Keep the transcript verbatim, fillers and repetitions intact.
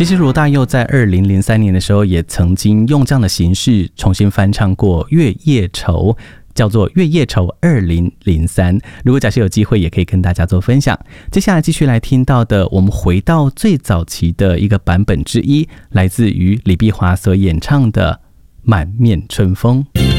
其实罗大佑在二零零三年的时候也曾经用这样的形式重新翻唱过《月夜愁》，叫做《月夜愁二零零三》。如果假设有机会也可以跟大家做分享。接下来继续来听到的，我们回到最早期的一个版本之一，来自于李碧华所演唱的《满面春风》。